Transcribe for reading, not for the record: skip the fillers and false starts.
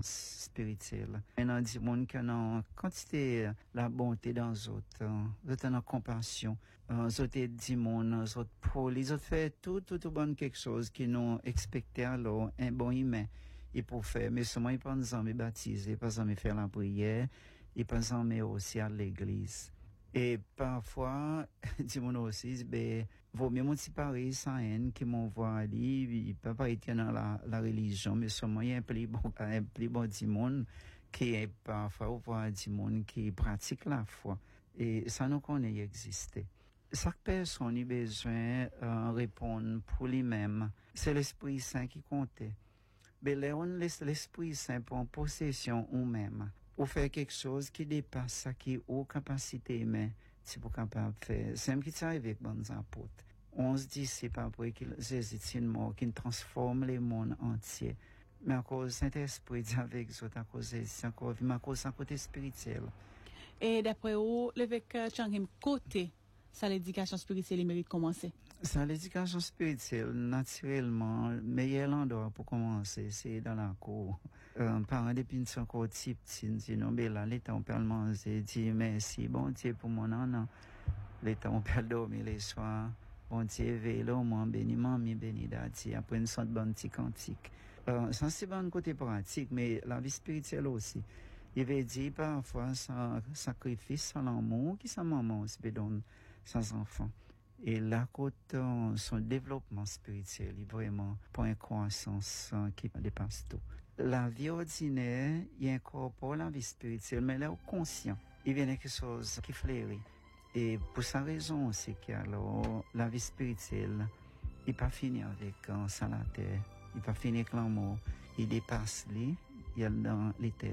spirituelle. Et dans du monde qui a quantité la bonté dans les autres, la compassion, les autres du monde, les autres pôles, les autres fait tout bon quelque chose qui nous expectait alors un bon humain. Il peut faire, mais seulement il pas nous baptiser, pas nous faire la prière, il pas nous aussi à l'église. Et parfois, dis-moi aussi, vaut mieux mon petit pari sans haine qui m'envoie aller, il peut pas être dans la religion, mais seulement il y a un plus bon du monde qui est parfois, ou voir du monde qui pratique la foi. Et ça nous connaît exister. Chaque personne a besoin de répondre pour lui-même. C'est l'Esprit Saint qui compte. Mais là, on laisse l'Esprit Saint pour possession ou même. Ou faire quelque chose qui dépasse ça qui aux capacités humaines, c'est pour capable de faire. C'est même qui s'arrive avec bonnes apôtres. 11 disciples après qu'ils Jésus est mort, qui transforme le monde entier. Mais à cause Saint-Esprit avec eux, à cause c'est encore, mais à cause d'un côté spirituel. Et d'après vous, l'évêque Changim côté, ça l'éducation spirituelle, il mérite commencer. Ça, l'éducation spirituelle, naturellement, meilleur endroit pour commencer, c'est dans la cour. Parents depuis une sont encore type, sinon, mais là, l'état on peut le manger, dit merci, bon Dieu pour mon an. L'état on peut dormir les soirs. Bon Dieu, veille là, moi, béni, mamie, béni, dati, après une sorte de bonne petit cantique. Ça, c'est bon côté pratique, mais la vie spirituelle aussi. Il veut dire parfois, sans sacrifice, sans l'amour, qui sa maman aussi peut donner sans enfant. Et là, côté son développement spirituel, il vraiment pour une croissance qui dépasse tout. La vie ordinaire, il incorpore la vie spirituelle, mais là, conscient, il vient quelque chose qui fleurit. Et pour sa raison, c'est qu'alors, la vie spirituelle, il pas fini avec ça la terre, il pas fini avec l'amour, il dépasse lui, il y a dans l'éternel.